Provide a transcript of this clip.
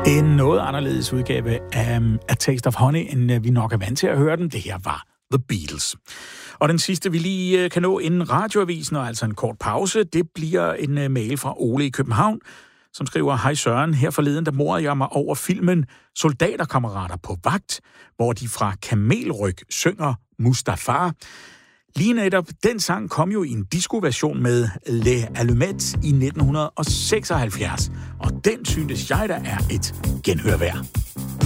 En noget anderledes udgave af A Taste of Honey, end vi nok er vant til at høre den. Det her var The Beatles. Og den sidste, vi lige kan nå inden radioavisen, og altså en kort pause, det bliver en mail fra Ole i København, som skriver: Hej Søren, her forleden, der morede jeg mig over filmen Soldaterkammerater på vagt, hvor de fra Kamelryg synger Mustafa. Lige netop den sang kom jo i en disco-version med Les Allumettes i 1976, og den syntes jeg, der er et genhør værd.